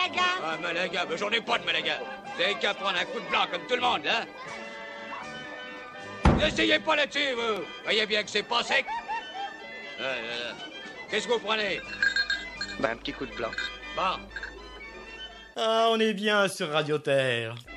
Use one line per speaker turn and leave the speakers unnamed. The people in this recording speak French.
Malaga.
Ah, Malaga, ben j'en ai pas de Malaga. Vous avez qu'à prendre un coup de blanc comme tout le monde, hein. N'essayez pas là-dessus, vous. Voyez bien que c'est pas sec. Qu'est-ce que vous prenez?
Bah, un petit coup de blanc.
Bon.
Ah, on est bien sur Radio Terre.